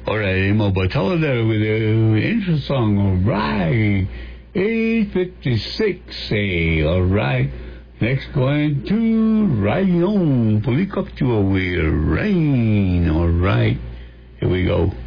All right, Mo Batalla with the intro song. All right, 8:56. Hey, all right. Next, going to Rayon Polycoptua with Rain. All right, here we go.